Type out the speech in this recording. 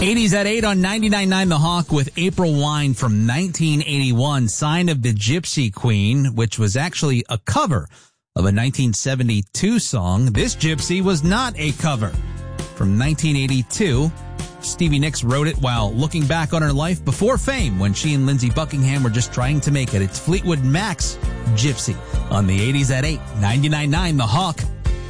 80s at 8 on 99.9 The Hawk with April Wine from 1981, Sign of the Gypsy Queen, which was actually a cover of a 1972 song. This Gypsy was not a cover. From 1982, Stevie Nicks wrote it while looking back on her life before fame when she and Lindsey Buckingham were just trying to make it. It's Fleetwood Mac's Gypsy on the 80s at 8, 99.9 The Hawk.